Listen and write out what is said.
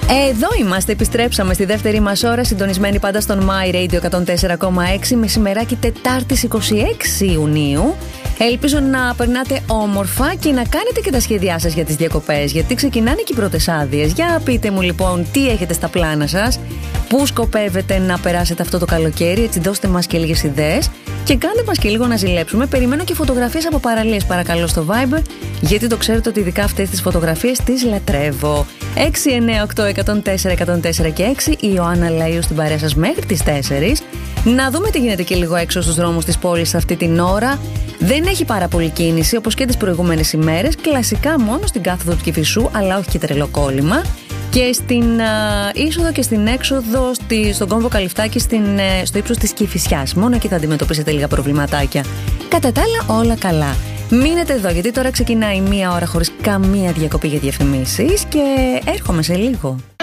Εδώ είμαστε, επιστρέψαμε στη δεύτερη μας ώρα, συντονισμένοι πάντα στον My Radio 104,6, μεσημεράκι Τετάρτης 26 Ιουνίου. Ελπίζω να περνάτε όμορφα και να κάνετε και τα σχέδιά σας για τις διακοπές, γιατί ξεκινάνε και οι πρώτες άδειες. Για πείτε μου λοιπόν τι έχετε στα πλάνα σας, πού σκοπεύετε να περάσετε αυτό το καλοκαίρι, έτσι δώστε μας και λίγες ιδέες και κάντε μας και λίγο να ζηλέψουμε. Περιμένω και φωτογραφίες από παραλίες παρακαλώ στο Viber, γιατί το ξέρετε ότι ειδικά αυτές τις φωτογραφίες τις λατρεύω. 698-104-104 και 6, η Ιωάννα Λαΐου στην παρέα σας μέχρι τις 4. Να δούμε τι γίνεται και λίγο έξω στους δρόμους της πόλης αυτή την ώρα. Δεν έχει πάρα πολύ κίνηση όπως και τις προηγούμενες ημέρες. Κλασικά μόνο στην κάθοδο του Κηφισού, αλλά όχι και τρελοκόλλημα. Και στην είσοδο και στην έξοδο στον κόμβο Καλυφτάκη στο ύψος της Κηφισιάς. Μόνο εκεί θα αντιμετωπίσετε λίγα προβληματάκια. Κατά τα άλλα όλα καλά. Μείνετε εδώ γιατί τώρα ξεκινάει μία ώρα χωρίς καμία διακοπή για διαφημίσεις και έρχομαι σε λίγο.